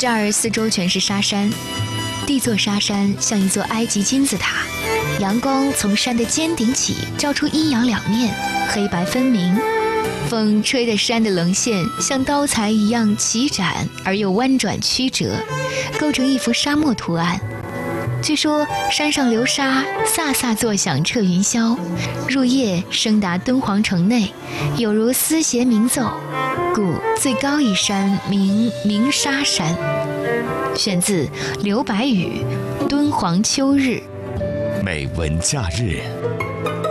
这儿四周全是沙山，地座沙山像一座埃及金字塔，阳光从山的尖顶起，照出阴阳两面，黑白分明。风吹得山的棱线像刀裁一样齐展而又弯转曲折，构成一幅沙漠图案。据说山上流沙飒飒作响彻云霄，入夜升达敦煌城内，有如丝弦鸣奏，故最高一山名鸣沙山。选自刘白羽《敦煌秋日》。 美文假日。